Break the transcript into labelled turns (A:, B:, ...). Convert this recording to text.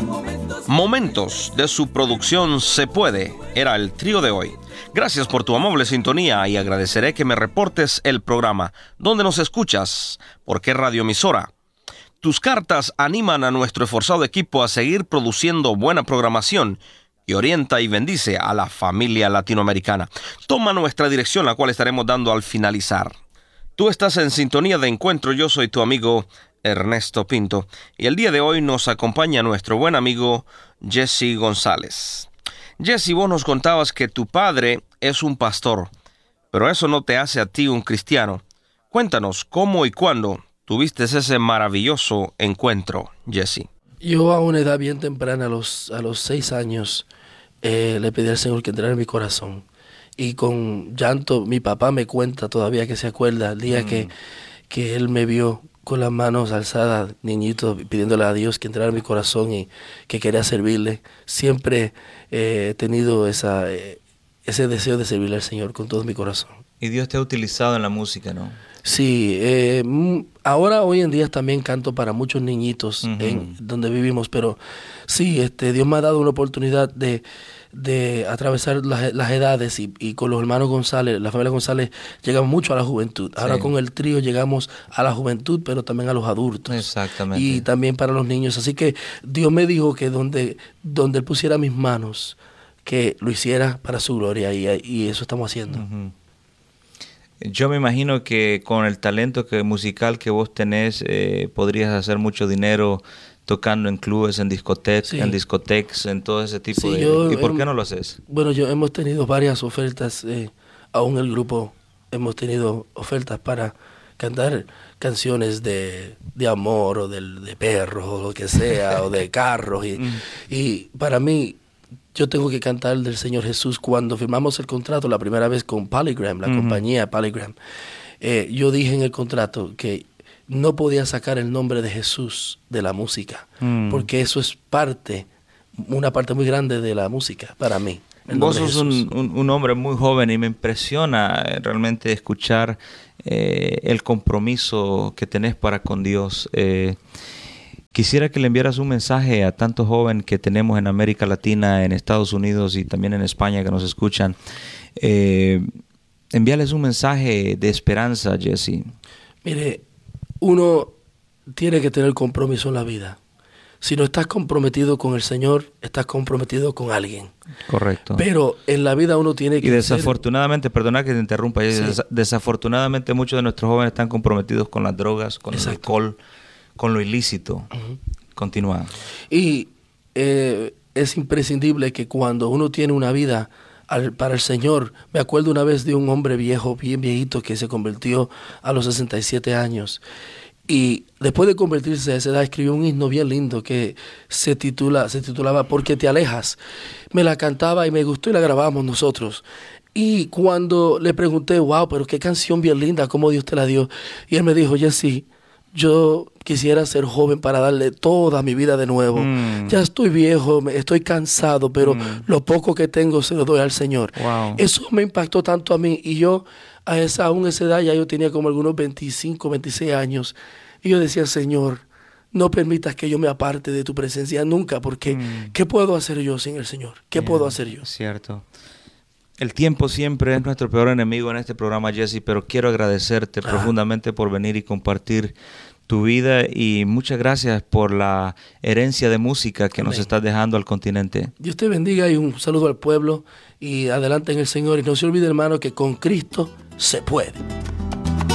A: Momentos de su producción Se Puede era el trío de hoy. Gracias por tu amable sintonía y agradeceré que me reportes el programa. ¿Dónde nos escuchas? ¿Por qué radioemisora? Tus cartas animan a nuestro esforzado equipo a seguir produciendo buena programación y orienta y bendice a la familia latinoamericana. Toma nuestra dirección, la cual estaremos dando al finalizar. Tú estás en sintonía de encuentro. Yo soy tu amigo Ernesto Pinto y el día de hoy nos acompaña nuestro buen amigo Jesse González. Jesse, vos nos contabas que tu padre es un pastor, pero eso no te hace a ti un cristiano. Cuéntanos cómo y cuándo tuviste ese maravilloso encuentro, Jesse.
B: Yo a una edad bien temprana, a los 6 años, le pedí al Señor que entrara en mi corazón. Y con llanto, mi papá me cuenta todavía que se acuerda el día que él me vio con las manos alzadas, niñito, pidiéndole a Dios que entrara en mi corazón y que quería servirle. Siempre he tenido ese deseo de servirle al Señor con todo mi corazón.
C: Y Dios te ha utilizado en la música, ¿no?
B: Sí, ahora hoy en día también canto para muchos niñitos en donde vivimos, pero sí, Dios me ha dado una oportunidad de atravesar las edades y con los hermanos González, la familia González, llegamos mucho a la juventud. Ahora con el trío llegamos a la juventud, pero también a los adultos.
C: Exactamente.
B: Y también para los niños. Así que Dios me dijo que donde Él pusiera mis manos, que lo hiciera para su gloria, y eso estamos haciendo.
C: Yo me imagino que con el talento musical que vos tenés, podrías hacer mucho dinero tocando en clubes, en discotecas, en todo ese tipo de... ¿Y por qué no lo haces?
B: Bueno, hemos tenido varias ofertas, aún el grupo hemos tenido ofertas para cantar canciones de amor o de perros o lo que sea, o de carros. Y para mí, yo tengo que cantar del Señor Jesús. Cuando firmamos el contrato la primera vez con Polygram, la compañía Polygram, yo dije en el contrato que no podía sacar el nombre de Jesús de la música, porque eso es una parte muy grande de la música para mí.
C: Vos sos un hombre muy joven y me impresiona realmente escuchar el compromiso que tenés para con Dios. Quisiera que le enviaras un mensaje a tantos jóvenes que tenemos en América Latina, en Estados Unidos y también en España que nos escuchan. Envíales un mensaje de esperanza, Jesse.
B: Mire, uno tiene que tener compromiso en la vida. Si no estás comprometido con el Señor, estás comprometido con alguien.
C: Correcto.
B: Pero en la vida uno tiene que...
C: Y desafortunadamente, perdona que te interrumpa, desafortunadamente muchos de nuestros jóvenes están comprometidos con las drogas, con el alcohol, con lo ilícito. Continúa.
B: Y es imprescindible que cuando uno tiene una vida para el Señor, me acuerdo una vez de un hombre viejo, bien viejito, que se convirtió a los 67 años. Y después de convertirse a esa edad, escribió un himno bien lindo que se titulaba ¿Porque te alejas? Me la cantaba y me gustó y la grabamos nosotros. Y cuando le pregunté, wow, pero qué canción bien linda, cómo Dios te la dio. Y él me dijo, Jesse, yo quisiera ser joven para darle toda mi vida de nuevo. Ya estoy viejo, estoy cansado, pero lo poco que tengo se lo doy al Señor.
C: Wow.
B: Eso me impactó tanto a mí. Y yo, aún esa edad, ya yo tenía como algunos 25, 26 años. Y yo decía, Señor, no permitas que yo me aparte de tu presencia nunca, porque ¿qué puedo hacer yo sin el Señor? ¿Qué puedo hacer yo?
C: Cierto. El tiempo siempre es nuestro peor enemigo en este programa, Jesse, pero quiero agradecerte profundamente por venir y compartir tu vida y muchas gracias por la herencia de música que nos estás dejando al continente.
B: Dios te bendiga y un saludo al pueblo y adelante en el Señor. Y no se olvide, hermano, que con Cristo se puede.